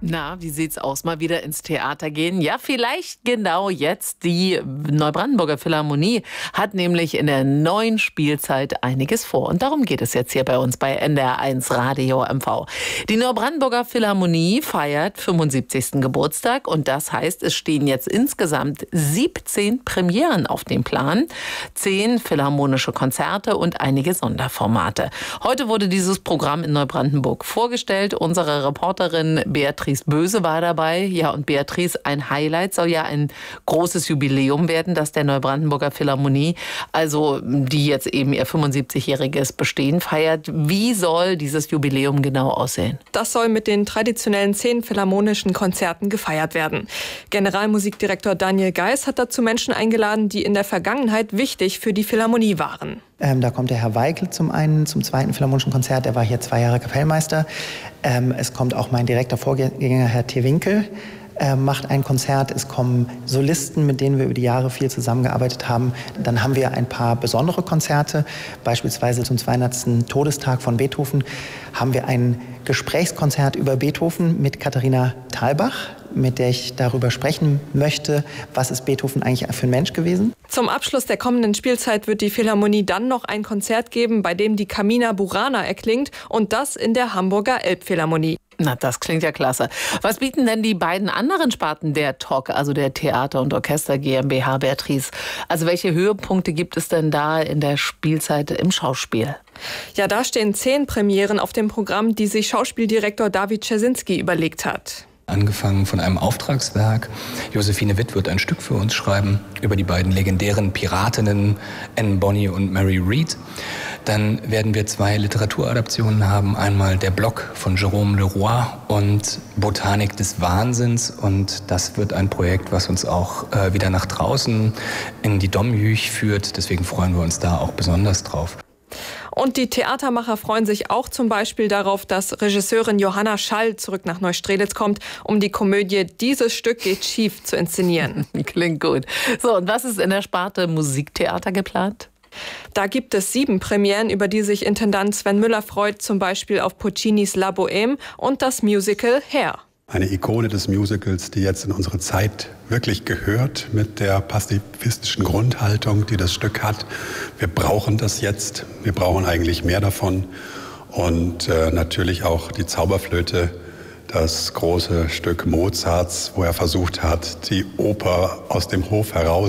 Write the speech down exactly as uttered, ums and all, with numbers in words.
Na, wie sieht's aus? Mal wieder ins Theater gehen? Ja, vielleicht genau jetzt. Die Neubrandenburger Philharmonie hat nämlich in der neuen Spielzeit einiges vor. Und darum geht es jetzt hier bei uns bei N D R eins Radio M V. Die Neubrandenburger Philharmonie feiert fünfundsiebzigsten Geburtstag. Und das heißt, es stehen jetzt insgesamt siebzehn Premieren auf dem Plan. Zehn philharmonische Konzerte und einige Sonderformate. Heute wurde dieses Programm in Neubrandenburg vorgestellt. Unsere Reporterin Beatrice Böse war dabei. Ja, und Beatrice, ein Highlight soll ja ein großes Jubiläum werden, das der Neubrandenburger Philharmonie, also die jetzt eben ihr fünfundsiebzigjähriges Bestehen feiert. Wie soll dieses Jubiläum genau aussehen? Das soll mit den traditionellen zehn philharmonischen Konzerten gefeiert werden. Generalmusikdirektor Daniel Geis hat dazu Menschen eingeladen, die in der Vergangenheit wichtig für die Philharmonie waren. Ähm, da kommt der Herr Weigl zum einen zum zweiten Philharmonischen Konzert. Er war hier zwei Jahre Kapellmeister. Ähm, es kommt auch mein direkter Vorgänger, Herr T. Winkel, äh, macht ein Konzert. Es kommen Solisten, mit denen wir über die Jahre viel zusammengearbeitet haben. Dann haben wir ein paar besondere Konzerte. Beispielsweise zum zweihundertsten Todestag von Beethoven haben wir ein Gesprächskonzert über Beethoven mit Katharina Thalbach, mit der ich darüber sprechen möchte, was ist Beethoven eigentlich für ein Mensch gewesen. Zum Abschluss der kommenden Spielzeit wird die Philharmonie dann noch ein Konzert geben, bei dem die Carmina Burana erklingt, und das in der Hamburger Elbphilharmonie. Na, das klingt ja klasse. Was bieten denn die beiden anderen Sparten der T O K, also der Theater- und Orchester GmbH, Beatrice? Also welche Höhepunkte gibt es denn da in der Spielzeit im Schauspiel? Ja, da stehen zehn Premieren auf dem Programm, die sich Schauspieldirektor David Czesinski überlegt hat. Angefangen von einem Auftragswerk. Josephine Witt wird ein Stück für uns schreiben über die beiden legendären Piratinnen Anne Bonny und Mary Read. Dann werden wir zwei Literaturadaptionen haben. Einmal Der Block von Jérôme Leroy und Botanik des Wahnsinns. Und das wird ein Projekt, was uns auch äh, wieder nach draußen in die Domjüch führt. Deswegen freuen wir uns da auch besonders drauf. Und die Theatermacher freuen sich auch zum Beispiel darauf, dass Regisseurin Johanna Schall zurück nach Neustrelitz kommt, um die Komödie Dieses Stück geht schief zu inszenieren. Klingt gut. So, und was ist in der Sparte Musiktheater geplant? Da gibt es sieben Premieren, über die sich Intendant Sven Müller freut, zum Beispiel auf Puccinis La Bohème und das Musical Hair. Eine Ikone des Musicals, die jetzt in unsere Zeit wirklich gehört, mit der pazifistischen Grundhaltung, die das Stück hat. Wir brauchen das jetzt, wir brauchen eigentlich mehr davon. Und äh, natürlich auch die Zauberflöte, das große Stück Mozarts, wo er versucht hat, die Oper aus dem Hof heraus